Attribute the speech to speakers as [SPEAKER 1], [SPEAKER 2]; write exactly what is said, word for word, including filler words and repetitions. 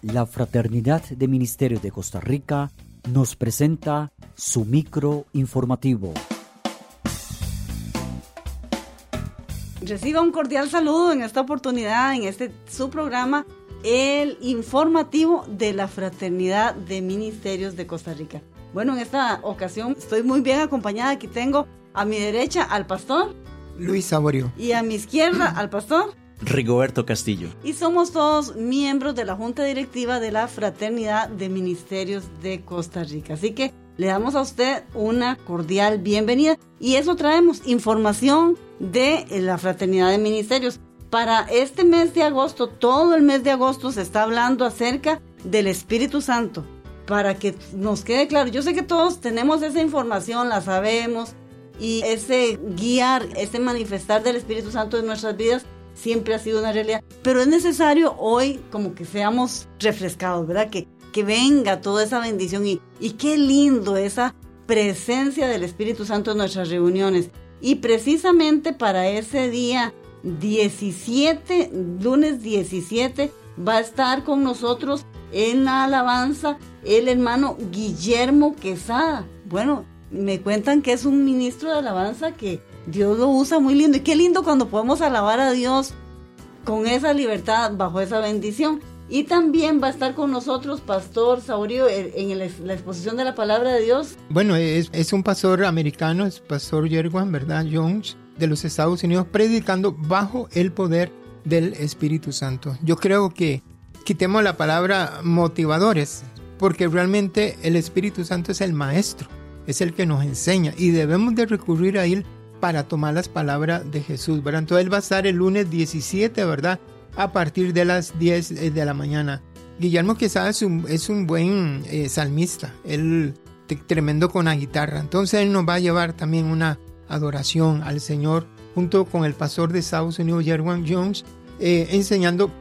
[SPEAKER 1] La Fraternidad de Ministerios de Costa Rica nos presenta su micro informativo.
[SPEAKER 2] Reciba un cordial saludo en esta oportunidad, en este su programa, el informativo de la Fraternidad de Ministerios de Costa Rica. Bueno, en esta ocasión estoy muy bien acompañada. Aquí tengo a mi derecha al pastor
[SPEAKER 3] Luis Saborio
[SPEAKER 2] y a mi izquierda al pastor
[SPEAKER 4] Rigoberto Castillo.
[SPEAKER 2] Y somos todos miembros de la Junta Directiva de la Fraternidad de Ministerios de Costa Rica. Así que le damos a usted una cordial bienvenida y eso traemos, información de la Fraternidad de Ministerios. Para este mes de agosto, todo el mes de agosto se está hablando acerca del Espíritu Santo. Para que nos quede claro, yo sé que todos tenemos esa información, la sabemos, y ese guiar, ese manifestar del Espíritu Santo en nuestras vidas siempre ha sido una realidad, pero es necesario hoy como que seamos refrescados, ¿verdad? Que, que venga toda esa bendición y, y qué lindo esa presencia del Espíritu Santo en nuestras reuniones. Y precisamente para ese día diecisiete, lunes diecisiete, va a estar con nosotros en la alabanza el hermano Guillermo Quesada. Bueno, me cuentan que es un ministro de alabanza que Dios lo usa muy lindo, y qué lindo cuando podemos alabar a Dios con esa libertad, bajo esa bendición. Y también va a estar con nosotros Pastor Saborio en el, la exposición de la palabra de Dios.
[SPEAKER 3] Bueno, es, es un pastor americano, es Pastor Yerwan, ¿verdad? Jones, de los Estados Unidos, predicando bajo el poder del Espíritu Santo. Yo creo que quitemos la palabra motivadores, porque realmente el Espíritu Santo es el maestro, es el que nos enseña y debemos de recurrir a él para tomar las palabras de Jesús, ¿verdad? Entonces él va a estar el lunes diecisiete, ¿verdad? A partir de las diez de la mañana. Guillermo Quesada es un, es un buen eh, salmista, él te, tremendo con la guitarra. Entonces él nos va a llevar también una adoración al Señor junto con el pastor de Estados Unidos, Yerwan Jones, eh, enseñando